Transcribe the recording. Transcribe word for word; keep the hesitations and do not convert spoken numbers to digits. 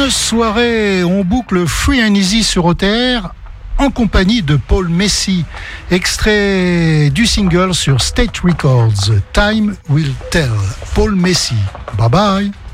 Bonne soirée, on boucle Free and Easy sur O T R en compagnie de Paul Messi, extrait du single sur State Records, Time Will Tell. Paul Messi, bye bye.